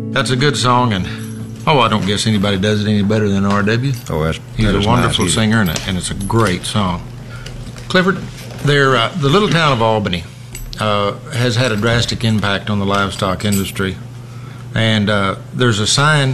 That's a good song, and I don't guess anybody does it any better than R.W. He's a wonderful singer, and it's a great song. Clifford, the little town of Albany has had a drastic impact on the livestock industry, and there's a sign,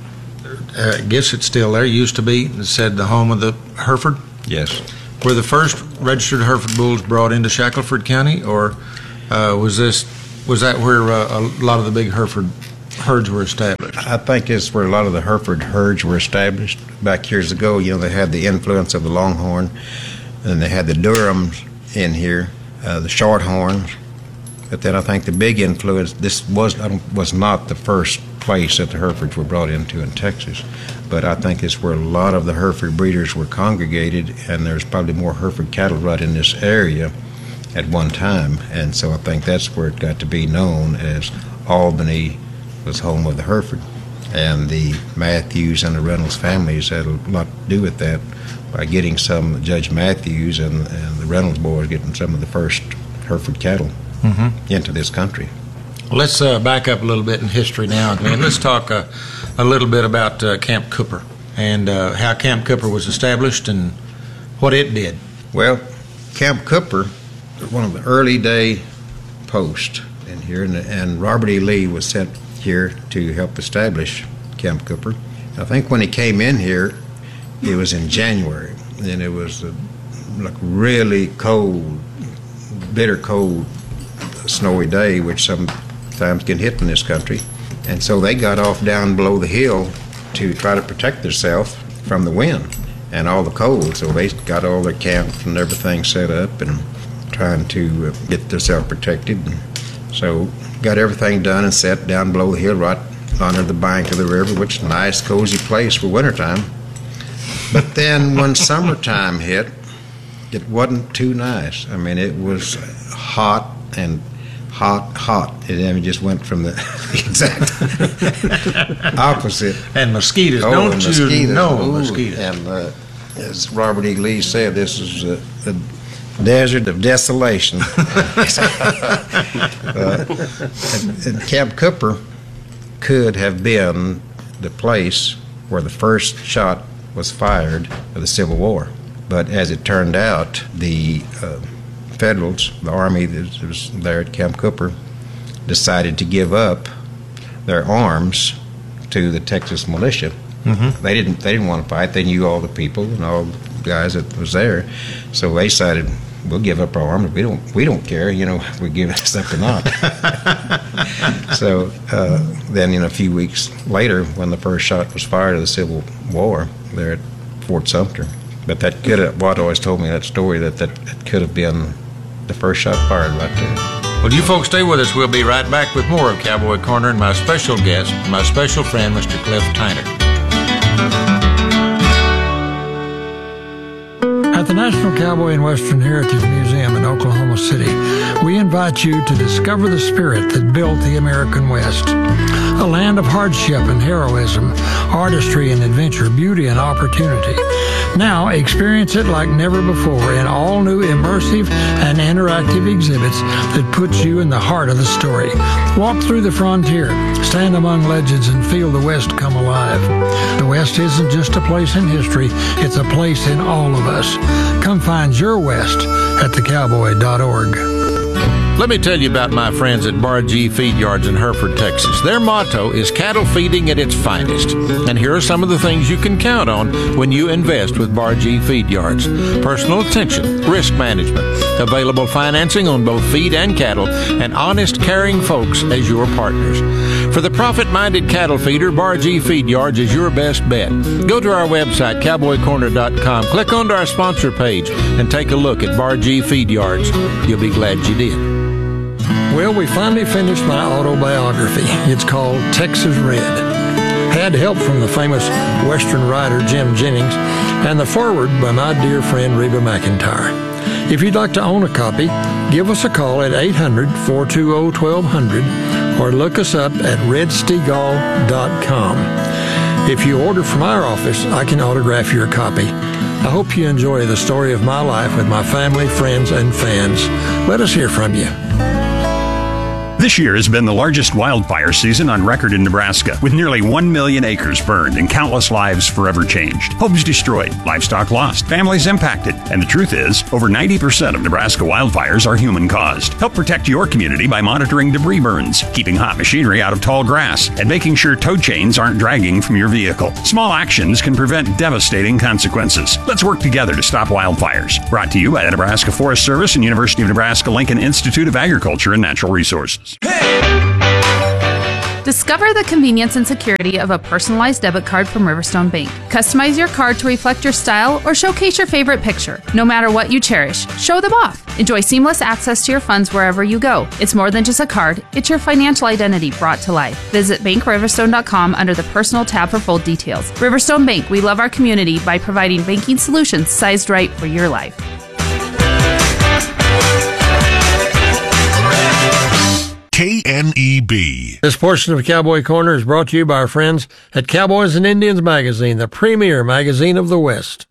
I guess it's still there, used to be, that said the home of the Hereford. Yes. Were the first registered Hereford bulls brought into Shackelford County, or was that where a lot of the big Hereford herds were established? I think it's where a lot of the Hereford herds were established back years ago. They had the influence of the Longhorn, and they had the Durhams in here, the Shorthorns. But then I think the big influence, this was not the first place that the Herefords were brought into in Texas, but I think it's where a lot of the Hereford breeders were congregated, and there's probably more Hereford cattle right in this area at one time, and so I think that's where it got to be known as Albany was home of the Hereford. And the Matthews and the Reynolds families had a lot to do with that by getting some Judge Matthews and the Reynolds boys getting some of the first Hereford cattle into this country. Let's back up a little bit in history now, Glenn. Let's talk a little bit about Camp Cooper and how Camp Cooper was established and what it did. Well, Camp Cooper, one of the early day posts in here, and Robert E. Lee was sent here to help establish Camp Cooper. I think when he came in here, it was in January, and it was like really cold, bitter cold, snowy day, which sometimes can hit in this country. And so they got off down below the hill to try to protect themselves from the wind and all the cold. So they got all their camps and everything set up and trying to get themselves protected. So got everything done and set down below the hill right under the bank of the river, which is a nice, cozy place for wintertime. But then when summertime hit, it wasn't too nice. I mean, it was hot and hot. It just went from the exact opposite. And mosquitoes, mosquitoes. And as Robert E. Lee said, this is the desert of desolation. And Camp Cooper could have been the place where the first shot was fired of the Civil War. But as it turned out, the Federals, the Army that was there at Camp Cooper, decided to give up their arms to the Texas militia. They didn't want to fight. They knew all the people and all the guys that was there, so they decided, we'll give up our arms. We don't care, if we give us up or not. So then, a few weeks later, when the first shot was fired of the Civil War there at Fort Sumter, but that could have, Watt always told me that story that could have been the first shot fired right there. Well, you folks stay with us. We'll be right back with more of Cowboy Corner and my special guest, my special friend, Mr. Cliff Tyner. At the National Cowboy and Western Heritage Museum in Oklahoma City, we invite you to discover the spirit that built the American West. A land of hardship and heroism, artistry and adventure, beauty and opportunity. Now experience it like never before in all new immersive and interactive exhibits that put you in the heart of the story. Walk through the frontier, stand among legends, and feel the West come alive. The West isn't just a place in history, it's a place in all of us. Come find your West at thecowboy.org. Let me tell you about my friends at Bar G Feed Yards in Hereford, Texas. Their motto is cattle feeding at its finest. And here are some of the things you can count on when you invest with Bar G Feed Yards. Personal attention, risk management, available financing on both feed and cattle, and honest, caring folks as your partners. For the profit-minded cattle feeder, Bar G Feed Yards is your best bet. Go to our website, cowboycorner.com, click onto our sponsor page, and take a look at Bar G Feed Yards. You'll be glad you did. Well, we finally finished my autobiography. It's called Texas Red. Had help from the famous Western writer Jim Jennings and the foreword by my dear friend Reba McEntire. If you'd like to own a copy, give us a call at 800-420-1200 or look us up at redstegall.com. If you order from our office, I can autograph your copy. I hope you enjoy the story of my life with my family, friends, and fans. Let us hear from you. This year has been the largest wildfire season on record in Nebraska, with nearly 1 million acres burned and countless lives forever changed. Homes destroyed, livestock lost, families impacted, and the truth is, over 90% of Nebraska wildfires are human-caused. Help protect your community by monitoring debris burns, keeping hot machinery out of tall grass, and making sure tow chains aren't dragging from your vehicle. Small actions can prevent devastating consequences. Let's work together to stop wildfires. Brought to you by the Nebraska Forest Service and University of Nebraska-Lincoln Institute of Agriculture and Natural Resources. Discover the convenience and security of a personalized debit card from Riverstone Bank. Customize your card to reflect your style or showcase your favorite picture. No matter what you cherish, show them off. Enjoy seamless access to your funds wherever you go. It's more than just a card, it's your financial identity brought to life. Visit BankRiverstone.com under the Personal tab for full details. Riverstone Bank, we love our community by providing banking solutions sized right for your life. KNEB. This portion of Cowboy Corner is brought to you by our friends at Cowboys and Indians Magazine, the premier magazine of the West.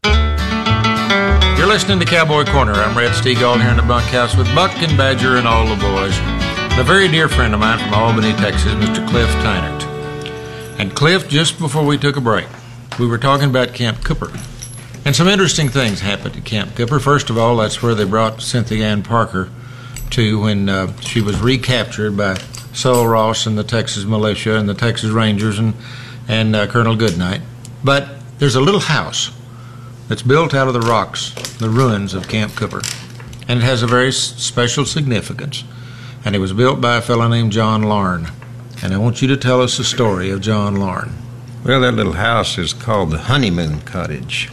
You're listening to Cowboy Corner. I'm Red Steagall here in the bunkhouse with Buck and Badger and all the boys. And a very dear friend of mine from Albany, Texas, Mr. Cliff Tynert. And Cliff, just before we took a break, we were talking about Camp Cooper. And some interesting things happened at Camp Cooper. First of all, that's where they brought Cynthia Ann Parker to when she was recaptured by Sol Ross and the Texas militia and the Texas Rangers and Colonel Goodnight. But there's a little house that's built out of the rocks, the ruins of Camp Cooper, and it has a very special significance. And it was built by a fellow named John Larn. And I want you to tell us the story of John Larn. Well, that little house is called the Honeymoon Cottage.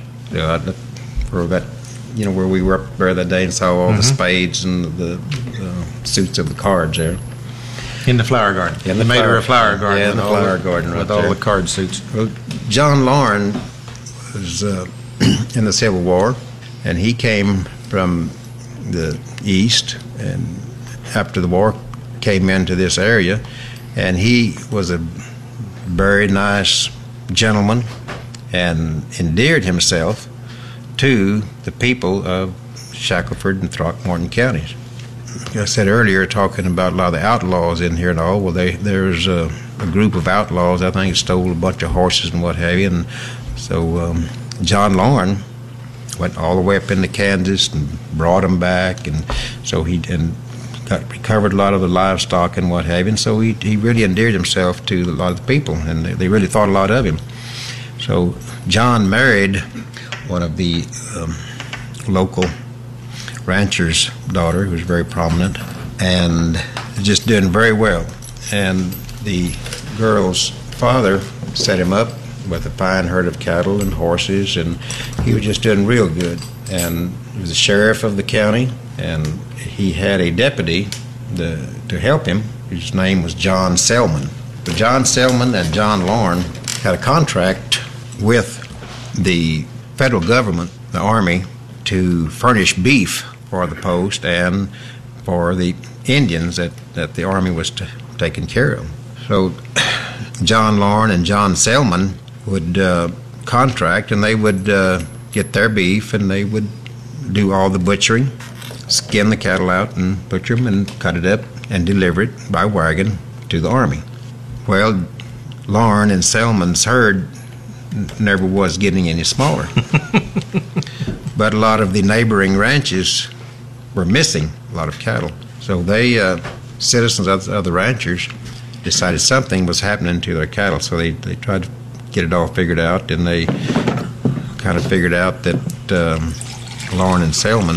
For that, where we were up there that day and saw all the spades and the suits of the cards there. In the flower garden. They made her a flower garden. Yeah, in the flower garden right with there. all the card suits. Well, John Larn was in the Civil War, and he came from the East, and after the war came into this area, and he was a very nice gentleman and endeared himself to the people of Shackelford and Throckmorton counties. I said earlier, talking about a lot of the outlaws in here and all, well, there's a group of outlaws, I think, stole a bunch of horses and what have you, and so John Larn went all the way up into Kansas and brought them back, and so recovered a lot of the livestock and what have you, and so he really endeared himself to a lot of the people, and they really thought a lot of him. So John married one of the local rancher's daughter, who was very prominent, and just doing very well. And the girl's father set him up with a fine herd of cattle and horses, and he was just doing real good. And he was the sheriff of the county, and he had a deputy to help him. His name was John Selman. But John Selman and John Larn had a contract with the federal government, the Army, to furnish beef for the post and for the Indians that the Army was taking care of. So John Larn and John Selman would contract, and they would get their beef, and they would do all the butchering, skin the cattle out and butcher them and cut it up and deliver it by wagon to the Army. Well, Larn and Selman's herd never was getting any smaller. But a lot of the neighboring ranches were missing a lot of cattle. So they, citizens of the ranchers, decided something was happening to their cattle. So they tried to get it all figured out, and they kind of figured out that Larn and Selman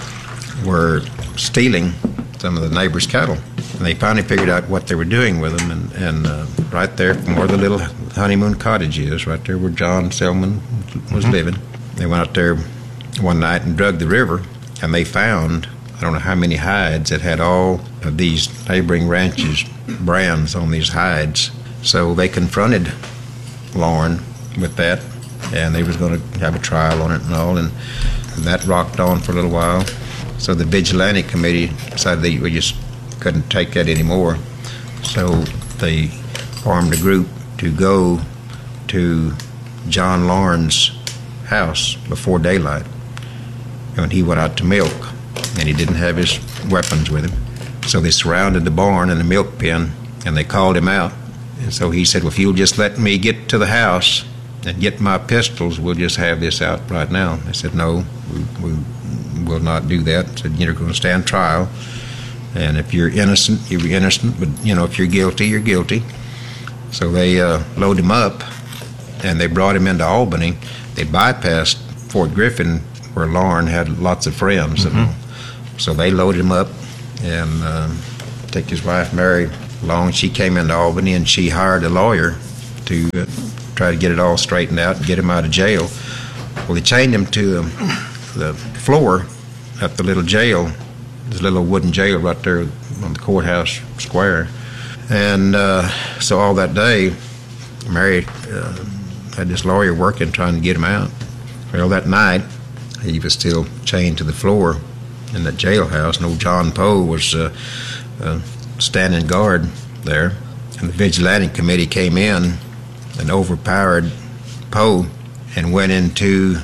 were stealing some of the neighbors' cattle. And they finally figured out what they were doing with them, and right there from where the little Honeymoon Cottage is, right there where John Selman was living, they went out there one night and dug the river, and they found, I don't know how many hides that had all of these neighboring ranches' brands on these hides. So they confronted Larn with that, and they was going to have a trial on it and all, and that rocked on for a little while. So the vigilante committee decided we just couldn't take that anymore. So they formed a group to go to John Larn's house before daylight. And he went out to milk, and he didn't have his weapons with him. So they surrounded the barn and the milk pen, and they called him out. And so he said, well, if you'll just let me get to the house and get my pistols, we'll just have this out right now. They said, no, we will not do that. Said, you're going to stand trial. And if you're innocent, you're innocent. But, if you're guilty, you're guilty. So they loaded him up, and they brought him into Albany. They bypassed Fort Griffin, where Lauren had lots of friends. Mm-hmm. So they loaded him up and took his wife, Mary, along. She came into Albany, and she hired a lawyer to try to get it all straightened out and get him out of jail. Well, they chained him to the floor at the little jail, this little wooden jail right there on the courthouse square. And so all that day, Mary had this lawyer working, trying to get him out. Well, that night, he was still chained to the floor in the jailhouse, and old John Poe was standing guard there. And the vigilante committee came in and overpowered Poe and went into